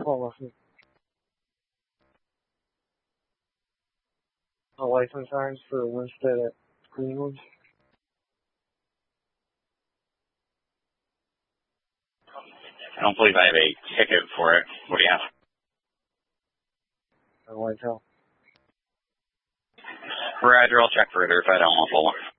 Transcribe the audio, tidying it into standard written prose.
license. A license signs for Winstead at Cleveland. I don't believe I have a ticket for it. What do you have? A Whitetail. Roger, I'll check further if I don't want to pull one.